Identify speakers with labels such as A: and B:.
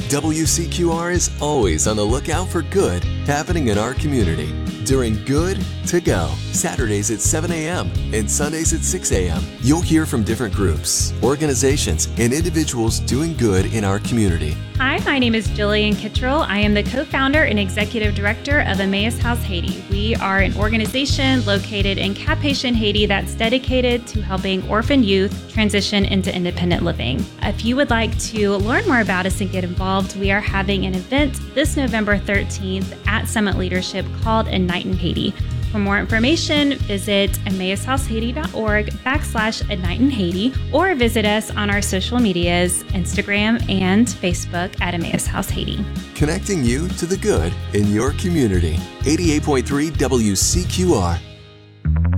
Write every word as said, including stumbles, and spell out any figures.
A: W C Q R is always on the lookout for good happening in our community during Good to Go, Saturdays at seven a.m. and Sundays at six a.m. You'll hear from different groups, organizations, and individuals doing good in our community.
B: Hi, my name is Jillian Kittrell. I am the co-founder and executive director of Emmaus House Haiti. We are an organization located in Cap-Haïtien, Haiti that's dedicated to helping orphan youth transition into independent living. If you would like to learn more about us and get involved, we are having an event this November thirteenth at Summit Leadership called Ignite in Haiti. For more information, visit emmausHouseHaiti.org backslash Ignite in Haiti or visit us on our social medias, Instagram and Facebook at Emmaus House Haiti.
A: Connecting you to the good in your community. eighty-eight point three W C Q R.